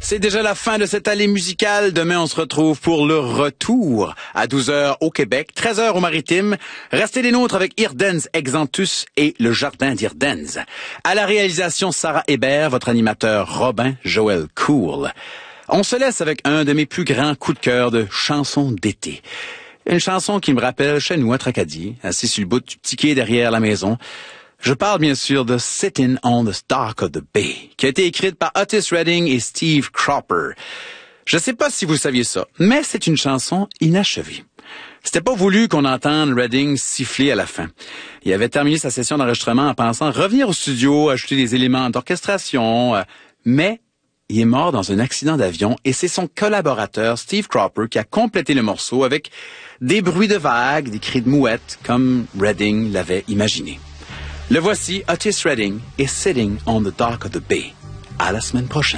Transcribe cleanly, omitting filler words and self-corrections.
C'est déjà la fin de cette allée musicale. Demain, on se retrouve pour le retour à 12h au Québec, 13h au Maritime. Restez les nôtres avec Irdens Exantus et le Jardin d'Irdens. À la réalisation, Sarah Hébert, votre animateur Robin Joël Cool. On se laisse avec un de mes plus grands coups de cœur de chansons d'été. Une chanson qui me rappelle chez nous à Tracadie, assis sur le bout du petit quai derrière la maison. Je parle bien sûr de Sitting on the Dock of the Bay, qui a été écrite par Otis Redding et Steve Cropper. Je sais pas si vous saviez ça, mais c'est une chanson inachevée. C'était pas voulu qu'on entende Redding siffler à la fin. Il avait terminé sa session d'enregistrement en pensant revenir au studio, ajouter des éléments d'orchestration, mais il est mort dans un accident d'avion et c'est son collaborateur Steve Cropper qui a complété le morceau avec des bruits de vagues, des cris de mouettes, comme Redding l'avait imaginé. Le voici, Otis Redding et Sitting on the Dock of the Bay. À la semaine prochaine.